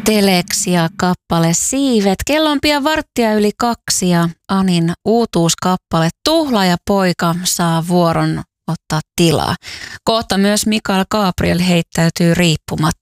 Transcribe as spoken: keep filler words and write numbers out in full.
Teleksia kappale Siivet. Kello on pian varttia yli kaksi ja Anin uutuuskappale Tuhlaaja poika saa vuoron ottaa tilaa. Kohta myös Mikael Gabriel heittäytyy riippumattomasti.